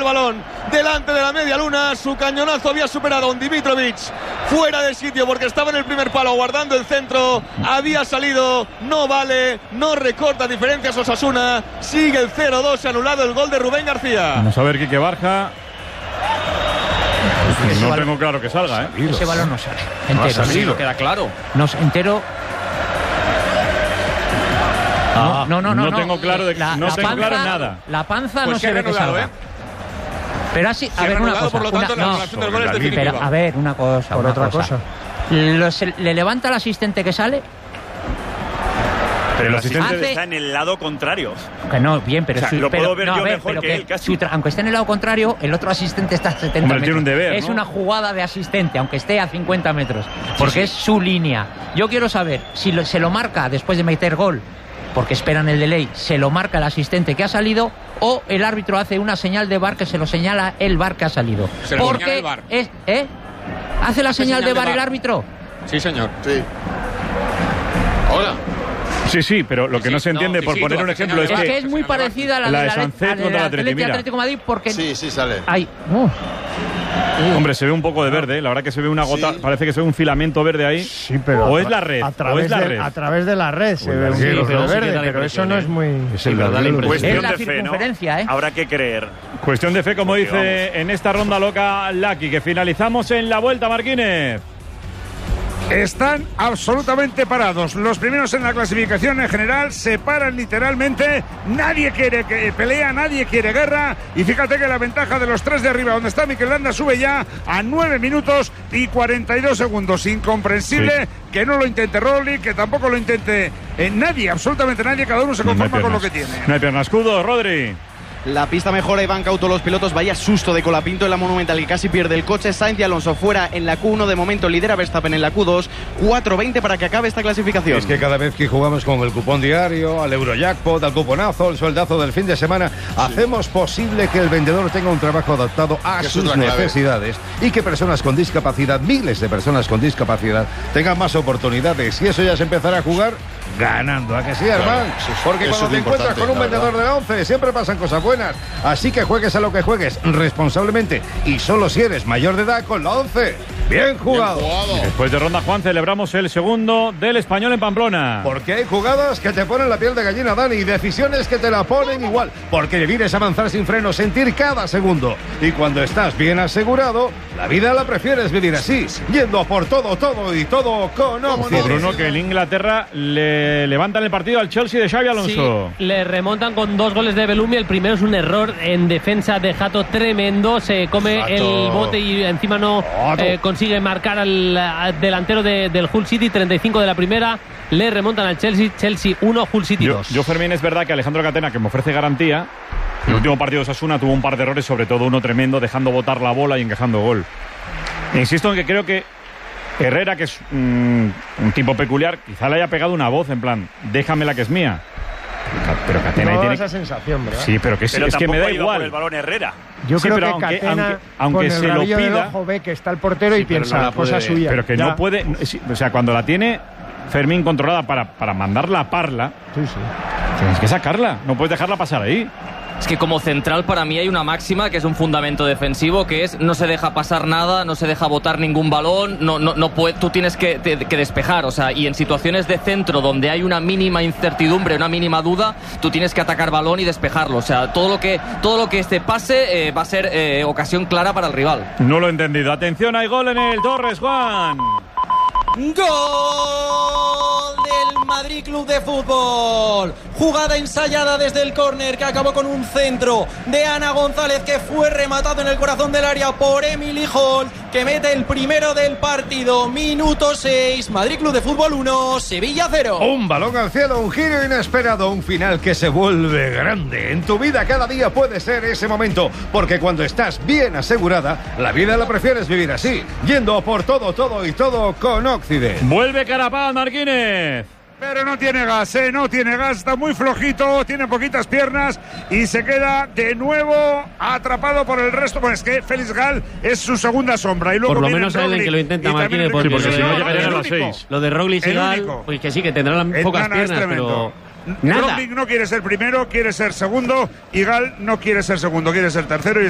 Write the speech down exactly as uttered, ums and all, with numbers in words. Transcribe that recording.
balón delante de la media luna. Su cañonazo había superado a un Dimitrovic fuera de sitio porque estaba en el primer palo guardando el centro. Había salido, no vale, no recorta diferencias Osasuna. Sigue el cero dos, anulado el gol de Rubén García. Vamos a ver Quique Barja. Pues no tengo claro que salga, ¿eh? Ese balón no sale entero. No, sí, lo queda claro. No, entero. Ah, no, no, no, no, no tengo claro de, la, no la tengo panza, claro nada. La panza pues no se ve que salga. ¿eh? Pero así, a ver una cosa. Por lo tanto, una, la no, del gol es definitiva. pero a ver una cosa. Por una otra cosa. cosa. Los, ¿Le levanta al asistente que sale? Pero el asistente Hace... está en el lado contrario. Que no, bien, pero... O sea, su, lo pero, puedo ver no, yo ver, mejor pero que, que él, casi. su, aunque esté en el lado contrario, el otro asistente está a setenta Hombre, metros. tiene un deber, es ¿no? una jugada de asistente, aunque esté a cincuenta metros. Porque sí, sí. es su línea. Yo quiero saber si lo, se lo marca después de meter gol, porque esperan el delay, se lo marca el asistente que ha salido, o el árbitro hace una señal de V A R que se lo señala el V A R que ha salido. Se lo porque señala el V A R. Es, ¿eh? ¿Hace la señal, señal de V A R el árbitro? Sí, señor. Sí. Hola. Sí, sí, pero lo que sí, no se entiende, no, por sí, poner sí, un ejemplo, es, es que... que es muy parecida a la, la de la Sancet contra el Atlético, Atlético Madrid, porque... Sí, sí, sale. Ay, uh. Hombre, se ve un poco de verde, la verdad que se ve una gota, sí. Parece que se ve un filamento verde ahí. Sí, pero o es la red, a través, o es la de, red. a través de la red se ve un hilo sí, verde, pero, pero eso no es muy... Es, el verdad, es cuestión la de fe, ¿no? ¿eh? Habrá que creer. Cuestión de fe, como Porque dice vamos. En esta ronda loca Lucky, que finalizamos en la vuelta, Marquínez. Están absolutamente parados. Los primeros en la clasificación en general se paran literalmente. Nadie quiere que pelea, nadie quiere guerra. Y fíjate que la ventaja de los tres de arriba, donde está Mikel Landa, sube ya a nueve minutos y cuarenta y dos segundos. Incomprensible sí. que no lo intente Rolly, que tampoco lo intente eh, nadie, absolutamente nadie. Cada uno se conforma no con lo que tiene. No hay piernas. Escudo, Rodri. La pista mejora y van cautos los pilotos. Vaya susto de Colapinto en la Monumental, que casi pierde el coche. Sainz y Alonso fuera en la Q uno. De momento lidera Verstappen en la Q dos. cuatro veinte para que acabe esta clasificación. Es que cada vez que jugamos con el cupón diario, al Eurojackpot, al cuponazo, el sueldazo del fin de semana, sí. hacemos posible que el vendedor tenga un trabajo adaptado a sus necesidades y que personas con discapacidad, miles de personas con discapacidad, tengan más oportunidades. Y eso ya se empezará a jugar ganando. ¿A que sí, hermano? Claro, porque cuando te encuentras con un vendedor de la once, siempre pasan cosas buenas. Así que juegues a lo que juegues responsablemente y solo si eres mayor de edad con la once. Bien jugado. Bien jugado. Después de ronda, Juan, celebramos el segundo del Español en Pamplona. Porque hay jugadas que te ponen la piel de gallina, Dani, y decisiones que te la ponen igual. Porque vivir es avanzar sin freno, sentir cada segundo. Y cuando estás bien asegurado, la vida la prefieres vivir así, yendo a por todo, todo y todo con opciones. Bruno, que en Inglaterra le levantan el partido al Chelsea de Xabi Alonso. Sí, le remontan con dos goles de Bellumi. El primero es un error en defensa de Jato tremendo. Se come Jato. el bote y encima no eh, consigue marcar al, al delantero de, del Hull City. Treinta y cinco de la primera. Le remontan al Chelsea. Chelsea uno, Hull City dos. Yo, yo, Fermín, es verdad que Alejandro Catena, que me ofrece garantía, el último partido de Osasuna tuvo un par de errores, sobre todo uno tremendo, dejando botar la bola y encajando gol. Insisto en que creo que Herrera, que es mm, un tipo peculiar, quizá le haya pegado una voz en plan, déjame la que es mía. Pero Catena no tiene esa sensación, ¿verdad? Sí, pero que es, pero es que me da igual. Por el balón Herrera. Yo sí, creo pero que aunque, Catena, aunque, aunque con el se lo rabillo del pida, ojo, ve que está el portero sí, y piensa, no cosa puede, suya. Pero que ya. no puede, o sea, cuando la tiene Fermín controlada para, para mandarla a parla, sí, sí. tienes que sacarla, no puedes dejarla pasar ahí. Es que como central para mí hay una máxima que es un fundamento defensivo, que es no se deja pasar nada, no se deja botar ningún balón, no, no, no puede, tú tienes que, te, que despejar, o sea, y en situaciones de centro donde hay una mínima incertidumbre, una mínima duda, tú tienes que atacar balón y despejarlo, o sea, todo lo que todo lo que este pase eh, va a ser eh, ocasión clara para el rival. No lo he entendido. Atención, hay gol en el Torres, Juan. ¡Gol del Madrid Club de Fútbol! Jugada ensayada desde el córner que acabó con un centro de Ana González, que fue rematado en el corazón del área por Emily Hall, que mete el primero del partido. Minuto seis, Madrid Club de Fútbol uno, Sevilla cero. Un balón al cielo, un giro inesperado, un final que se vuelve grande. En tu vida cada día puede ser ese momento, porque cuando estás bien asegurada, la vida la prefieres vivir así, yendo por todo, todo y todo con Occident. Vuelve Carapaz, Marquínez. Pero no tiene gas, ¿eh? No tiene gas, está muy flojito, tiene poquitas piernas y se queda de nuevo atrapado por el resto. Pues es que Félix Gal es su segunda sombra. Y luego por lo menos saben que lo intenta Marquínez, porque, sí, porque si no llegarían a las seis. seis. Lo de Roglic y Gal, pues que sí, que tendrán las pocas piernas, pero nada. Roglic no quiere ser primero, quiere ser segundo, y Gal no quiere ser segundo, quiere ser tercero. Y